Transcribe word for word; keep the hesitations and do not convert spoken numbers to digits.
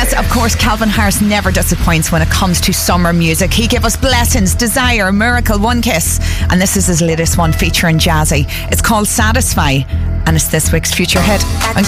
Yes, of course, Calvin Harris never disappoints when it comes to summer music. He gave us Blessings, Desire, Miracle, One Kiss, and this is his latest one featuring Jazzy. It's called Satisfy, and it's this week's Future Hit.